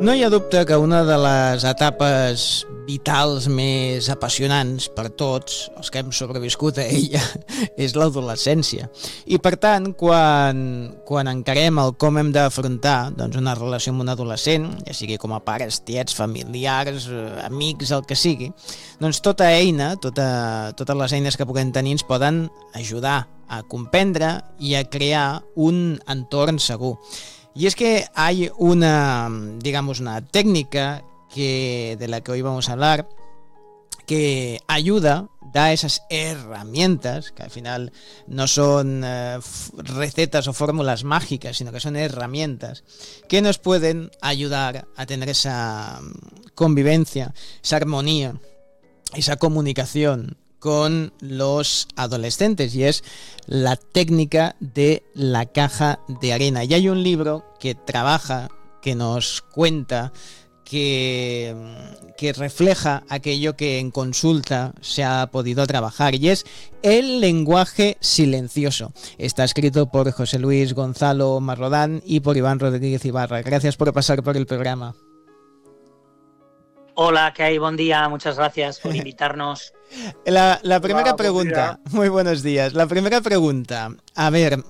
No hi ha dubte que una de les etapes vitals més apassionants per tots, els que hem sobreviscut a ella, és l'adolescència. I per tant, quan encarem el com hem d'afrontar doncs, una relació amb un adolescent, ja sigui com a pares, tiets, familiars, amics, el que sigui, doncs totes les eines que puguem tenir ens poden ajudar a comprendre i a crear un entorn segur. Y es que hay una técnica de la que hoy vamos a hablar que ayuda, da esas herramientas, que al final no son recetas o fórmulas mágicas, sino que son herramientas que nos pueden ayudar a tener esa convivencia, esa armonía, esa comunicación con los adolescentes, y es la técnica de la caja de arena. Y hay un libro que trabaja, que nos cuenta, que refleja aquello que en consulta se ha podido trabajar, y es el lenguaje silencioso. Está escrito por José Luis Gonzalo Marrodán y por Iván Rodríguez Ibarra. Gracias por pasar por el programa. Hola, ¿qué hay? Buen día, muchas gracias por invitarnos. La primera pregunta, muy buenos días. La primera pregunta, a ver,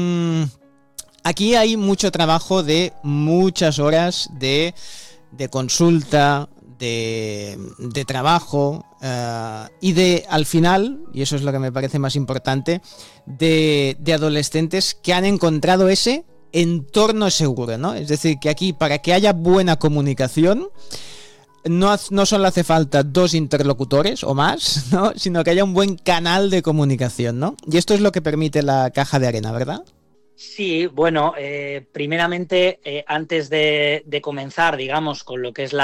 aquí hay mucho trabajo de muchas horas de consulta, de trabajo y al final, y eso es lo que me parece más importante, de adolescentes que han encontrado ese entorno seguro, ¿no? Es decir, que aquí, para que haya buena comunicación, no solo hace falta dos interlocutores o más, ¿no? Sino que haya un buen canal de comunicación, ¿no? Y esto es lo que permite la caja de arena, ¿verdad? Sí, bueno, primeramente, antes de comenzar, digamos, con lo que es